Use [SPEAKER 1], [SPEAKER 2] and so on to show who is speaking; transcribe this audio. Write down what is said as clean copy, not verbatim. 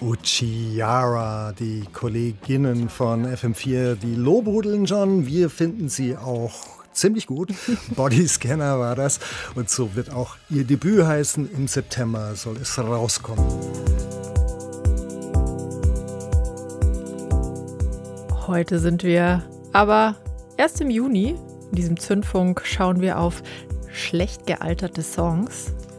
[SPEAKER 1] Uchiara, die Kolleginnen von FM4, die lobhudeln schon. Wir finden sie auch ziemlich gut. Bodyscanner war das. Und so wird auch ihr Debüt heißen. Im September soll es rauskommen.
[SPEAKER 2] Heute sind wir aber erst im Juni. In diesem Zündfunk schauen wir auf schlecht gealterte Songs.